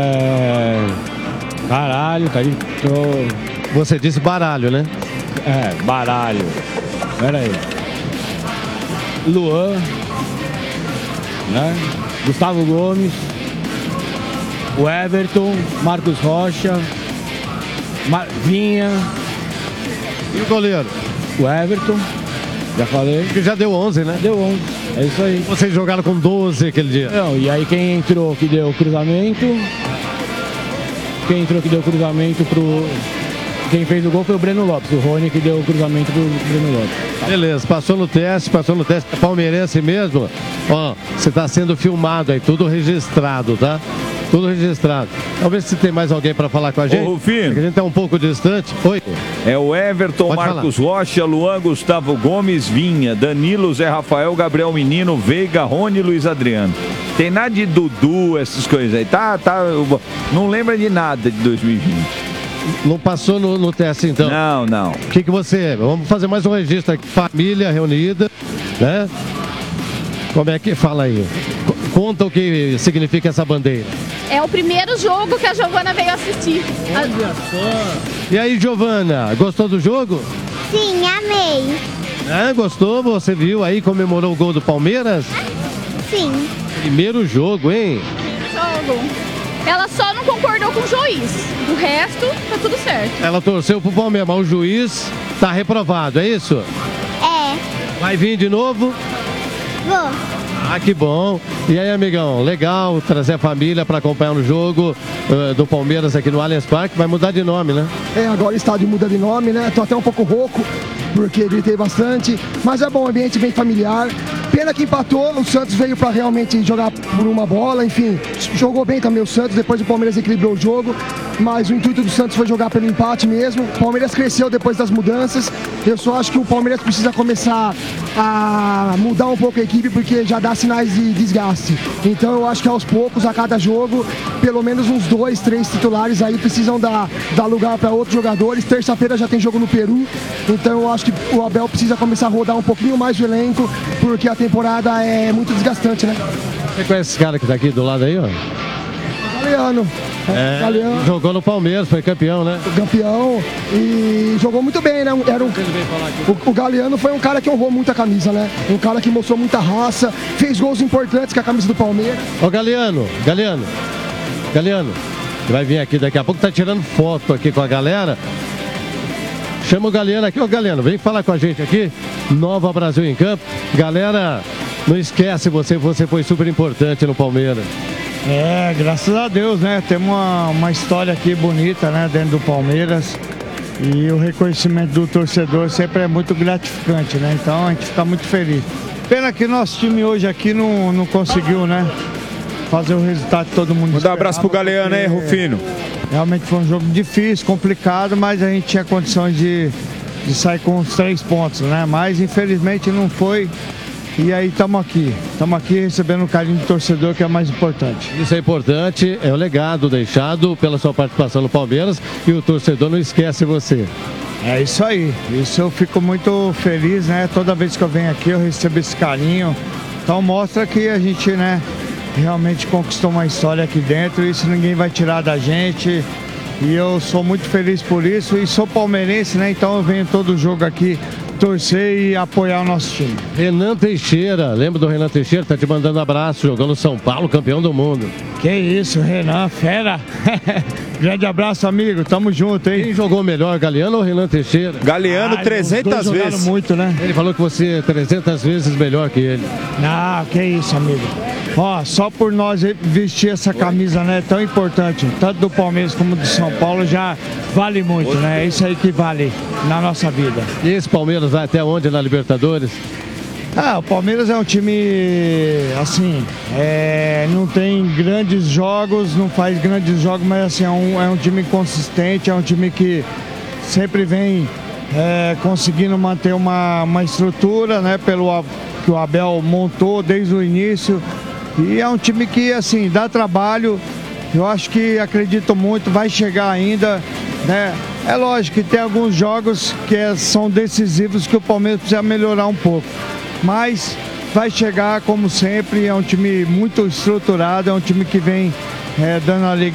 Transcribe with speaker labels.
Speaker 1: Baralho, tá de...
Speaker 2: Você disse baralho, né?
Speaker 1: Baralho. Pera aí. Luan, né? Gustavo Gomes, o Everton, Marcos Rocha, Vinha.
Speaker 2: E o goleiro?
Speaker 1: O Everton, já falei.
Speaker 2: Que já deu 11, né?
Speaker 1: Deu 11, é isso aí.
Speaker 2: Vocês jogaram com 12 aquele dia.
Speaker 1: Não, e aí quem entrou que deu cruzamento... Quem fez o gol foi o Breno Lopes, o Rony que deu o cruzamento pro Breno Lopes.
Speaker 2: Beleza, passou no teste, palmeirense mesmo. Ó, você está sendo filmado aí, tudo registrado, tá? Tudo registrado. Vamos ver se tem mais alguém para falar com a gente.
Speaker 3: Ô, Rufino.
Speaker 2: A gente tá um pouco distante. Oi.
Speaker 3: É o Everton,
Speaker 2: Pode
Speaker 3: Marcos
Speaker 2: falar.
Speaker 3: Rocha, Luan, Gustavo Gomes, Vinha, Danilo, Zé Rafael, Gabriel Menino, Veiga, Rony e Luiz Adriano. Tem nada de Dudu, essas coisas aí. Não lembra de nada de 2020.
Speaker 2: Não passou no teste, então?
Speaker 3: Não.
Speaker 2: O que você... Vamos fazer mais um registro aqui. Família reunida, né? Como é que fala aí? Conta o que significa essa bandeira.
Speaker 4: É o primeiro jogo que a Giovana veio assistir.
Speaker 2: Olha só. E aí, Giovana, gostou do jogo?
Speaker 5: Sim, amei.
Speaker 2: Gostou? Você viu aí, comemorou o gol do Palmeiras?
Speaker 5: Sim.
Speaker 2: Primeiro jogo, hein?
Speaker 4: Jogo. Ela só não concordou com o juiz. O resto, tá tudo certo.
Speaker 2: Ela torceu pro Palmeiras, mas o juiz tá reprovado, é isso?
Speaker 5: É.
Speaker 2: Vai vir de novo?
Speaker 5: Vou.
Speaker 2: Ah, que bom. E aí, amigão, legal trazer a família para acompanhar o jogo do Palmeiras aqui no Allianz Parque. Vai mudar de nome, né?
Speaker 6: Agora o estádio muda de nome, né? Tô até um pouco rouco, porque gritei bastante. Mas é bom, ambiente bem familiar. Pena que empatou, o Santos veio para realmente jogar por uma bola, enfim. Jogou bem também o Santos, depois o Palmeiras equilibrou o jogo. Mas o intuito do Santos foi jogar pelo empate mesmo. O Palmeiras cresceu depois das mudanças. Eu só acho que o Palmeiras precisa começar a mudar um pouco a equipe, porque já dá sinais de desgaste. Então eu acho que aos poucos, a cada jogo, pelo menos uns 2, 3 titulares aí precisam dar lugar para outros jogadores. Terça-feira já tem jogo no Peru, então eu acho que o Abel precisa começar a rodar um pouquinho mais o elenco, porque a temporada é muito desgastante, né?
Speaker 2: Você conhece esse cara que tá aqui do lado aí, ó?
Speaker 6: Galeano. Galeano.
Speaker 2: Jogou no Palmeiras, foi campeão, né?
Speaker 6: Campeão e jogou muito bem, né? O Galeano foi um cara que honrou muito a camisa, né? Um cara que mostrou muita raça, fez gols importantes com a camisa do Palmeiras.
Speaker 2: Ô, Galeano, vai vir aqui daqui a pouco, tá tirando foto aqui com a galera. Chama o Galeano aqui. Ô, Galeano, vem falar com a gente aqui. Nova Brasil em Campo. Galera, não esquece você foi super importante no Palmeiras.
Speaker 1: Graças a Deus, né? Temos uma história aqui bonita, né? Dentro do Palmeiras. E o reconhecimento do torcedor sempre é muito gratificante, né? Então a gente fica muito feliz. Pena que nosso time hoje aqui não conseguiu, né? Fazer o resultado que todo mundo
Speaker 3: Vou dar um abraço pro Galeano, hein, Rufino?
Speaker 1: Realmente foi um jogo difícil, complicado, mas a gente tinha condições de sair com os 3 pontos, né? Mas infelizmente não foi. E aí estamos aqui recebendo o carinho do torcedor, que é o mais importante.
Speaker 2: Isso é importante, é o legado deixado pela sua participação no Palmeiras e o torcedor não esquece você.
Speaker 1: É isso aí, isso eu fico muito feliz, né? Toda vez que eu venho aqui eu recebo esse carinho. Então mostra que a gente, né, realmente conquistou uma história aqui dentro, isso ninguém vai tirar da gente. E eu sou muito feliz por isso e sou palmeirense, né? Então eu venho todo jogo aqui torcer e apoiar o nosso time.
Speaker 2: Renan Teixeira, lembra do Renan Teixeira? Tá te mandando abraço, jogando São Paulo, campeão do mundo.
Speaker 1: Que isso, Renan, fera. Grande abraço, amigo, tamo junto, hein?
Speaker 2: Quem jogou melhor, Galeano ou Renan Teixeira?
Speaker 3: Galeano 300 vezes.
Speaker 1: Muito, né?
Speaker 2: Ele falou que você é 300 vezes melhor que ele.
Speaker 1: Não, que isso, amigo. Ó, só por nós vestir essa camisa, né, tão importante, tanto do Palmeiras como do São Paulo, já vale muito, né? É isso aí que vale na nossa vida.
Speaker 2: E esse Palmeiras vai até onde na Libertadores?
Speaker 1: O Palmeiras é um time, assim, não tem grandes jogos, não faz grandes jogos, mas assim, é um time consistente, é um time que sempre vem conseguindo manter uma estrutura, né, que o Abel montou desde o início. E é um time que, assim, dá trabalho, eu acho que acredito muito, vai chegar ainda, né? É lógico que tem alguns jogos que são decisivos que o Palmeiras precisa melhorar um pouco, mas vai chegar como sempre, é um time muito estruturado, é um time que vem dando alegria.